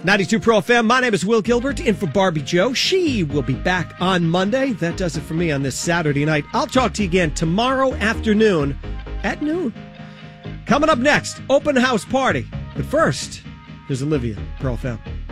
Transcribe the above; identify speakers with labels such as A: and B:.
A: 92 Pro FM. My name is Will Gilbert, in for Barbie Joe. She will be back on Monday. That does it for me on this Saturday night. I'll talk to you again tomorrow afternoon at noon. Coming up next, open house party. But first, here's Olivia, Pro FM.